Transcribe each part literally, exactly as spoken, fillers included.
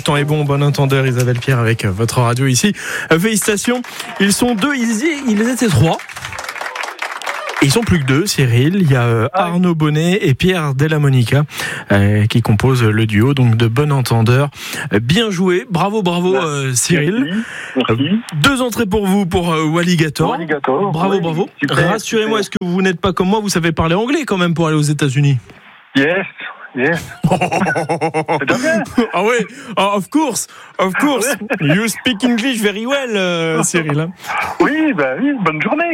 temps est bon, bon entendeur, Isabelle Pierre avec votre radio ici. Félicitations, ils sont deux, ils, ils étaient trois. Et ils sont plus que deux, Cyril. Il y a euh, Arnaud Bonnet et Pierre Della Monica euh, qui composent le duo, donc de bon entendeur. Euh, bien joué, bravo, bravo euh, Cyril. Merci. Merci. Euh, deux entrées pour vous pour euh, Walligator. Walligator. Bravo, oui, bravo. super, Rassurez-moi, super. est-ce que vous n'êtes pas comme moi, vous savez parler anglais quand même pour aller aux États-Unis? Yes, yes. C'est bien. Ah ouais, oh, of course, of course. You speak English very well, euh, Cyril. Hein. Oui, ben oui, bonne journée.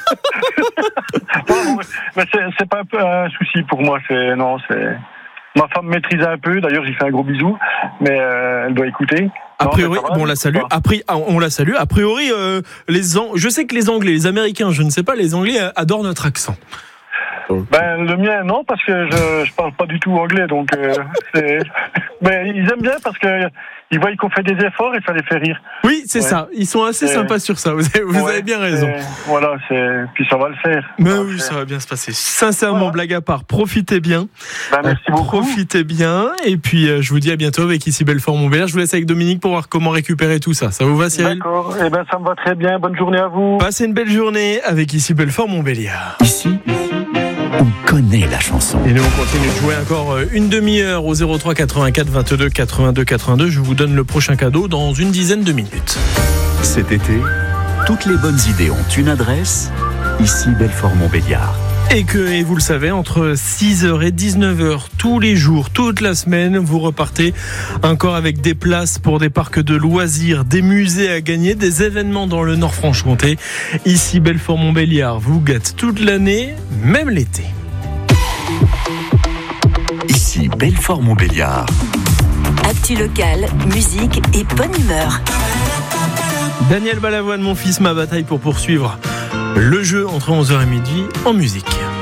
Bon, mais c'est, c'est pas un peu un souci pour moi. C'est non, c'est ma femme maîtrise un peu. D'ailleurs, j'ai fait un gros bisou, mais euh, elle doit écouter. A Non, priori, va, bon, on la salue. pas. A pri- ah, on la salue. A priori, euh, les An- je sais que les Anglais, les Américains, je ne sais pas, les Anglais euh, adorent notre accent. Ben le mien non, parce que je je parle pas du tout anglais, donc euh, c'est. Mais ils aiment bien parce que ils voient qu'on fait des efforts et ça les fait rire. Oui, c'est Ouais. ça. Ils sont assez C'est- sympas sur ça. Vous avez, vous Ouais, avez bien raison. c'est- Voilà, c'est puis ça va le faire. Mais Ça va oui, le ça faire. va bien se passer. Sincèrement, Voilà. blague à part, profitez bien. Ben, merci beaucoup. Profitez bien. Et puis, euh, je vous dis à bientôt avec ici Belfort-Montbéliard. Je vous laisse avec Dominique pour voir comment récupérer tout ça. Ça vous va, Cyril? D'accord. Eh ben ça me va très bien. Bonne journée à vous. Passez une belle journée avec ici Belfort-Montbéliard. Ici, on connaît la chanson. Et nous, on continue de jouer encore une demi-heure au zéro trois quatre-vingt-quatre vingt-deux quatre-vingt-deux quatre-vingt-deux. Je vous donne le prochain cadeau dans une dizaine de minutes. Cet été, toutes les bonnes idées ont une adresse. Ici, Belfort-Montbéliard. Et que, et vous le savez, entre six heures et dix-neuf heures, tous les jours, toute la semaine, vous repartez encore avec des places pour des parcs de loisirs, des musées à gagner, des événements dans le Nord-Franche-Comté. Ici, Belfort-Montbéliard vous gâte toute l'année, même l'été. Ici, Belfort-Montbéliard. Actu locale, musique et bonne humeur. Daniel Balavoine, mon fils, ma bataille pour poursuivre le jeu entre onze heures et midi en musique.